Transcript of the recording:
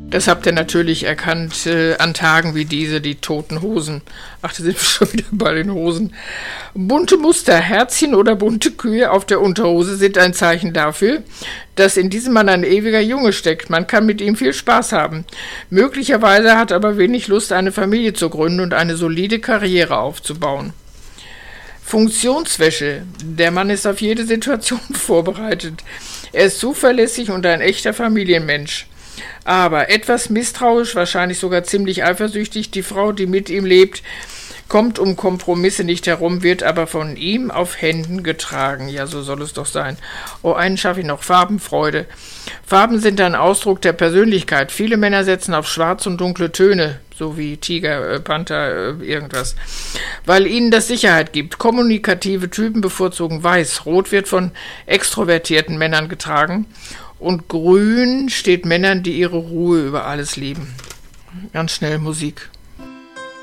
Das habt ihr natürlich erkannt an Tagen wie diese, die toten Hosen. Ach, da sind wir schon wieder bei den Hosen. Bunte Muster, Herzchen oder bunte Kühe auf der Unterhose sind ein Zeichen dafür, dass in diesem Mann ein ewiger Junge steckt. Man kann mit ihm viel Spaß haben. Möglicherweise hat er aber wenig Lust, eine Familie zu gründen und eine solide Karriere aufzubauen. Funktionswäsche. Der Mann ist auf jede Situation vorbereitet. Er ist zuverlässig und ein echter Familienmensch. Aber etwas misstrauisch, wahrscheinlich sogar ziemlich eifersüchtig, die Frau, die mit ihm lebt, kommt um Kompromisse nicht herum, wird aber von ihm auf Händen getragen. Ja, so soll es doch sein. Oh, einen schaffe ich noch. Farbenfreude. Farben sind ein Ausdruck der Persönlichkeit. Viele Männer setzen auf schwarz und dunkle Töne, so wie Tiger, Panther, irgendwas, weil ihnen das Sicherheit gibt. Kommunikative Typen bevorzugen weiß. Rot wird von extrovertierten Männern getragen. Und grün steht Männern, die ihre Ruhe über alles lieben. Ganz schnell Musik.